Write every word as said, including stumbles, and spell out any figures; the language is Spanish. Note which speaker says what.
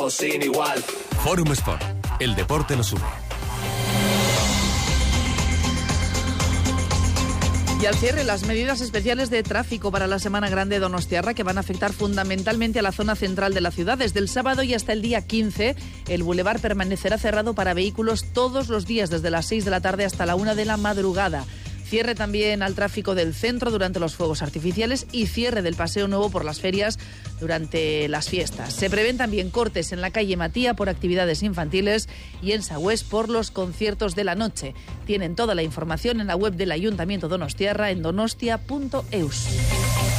Speaker 1: juego sin igual.
Speaker 2: Forum Sport, el deporte nos une.
Speaker 3: Y al cierre, las medidas especiales de tráfico para la Semana Grande Donostiarra, que van a afectar fundamentalmente a la zona central de la ciudad. Desde el sábado y hasta el día quince, el bulevar permanecerá cerrado para vehículos todos los días, desde las seis de la tarde hasta la una de la madrugada. Cierre también al tráfico del centro durante los fuegos artificiales y cierre del Paseo Nuevo por las ferias durante las fiestas. Se prevén también cortes en la calle Matía por actividades infantiles y en Sagüés por los conciertos de la noche. Tienen toda la información en la web del Ayuntamiento Donostiarra en donostia punto eus.